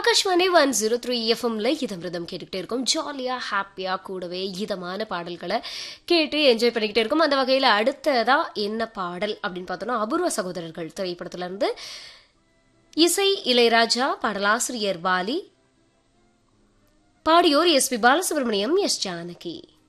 ஆகாஷ்வாணி 103 எஃப்எம்ல இதமிருதம் கேட்டுக்கிட்டே இருக்கும். ஜாலியா ஹாப்பியா கூடவே இதமான பாடல்களை கேட்டு என்ஜாய் பண்ணிக்கிட்டே இருக்கும். அந்த வகையில் அடுத்ததா என்ன பாடல் அப்படின்னு பார்த்தோம்னா, அபூர்வ சகோதரர்கள் திரைப்படத்துல இருந்து இசை இளையராஜா, பாடலாசிரியர் Vaali, பாடியோர் S B Balasubramaniam, S Janaki.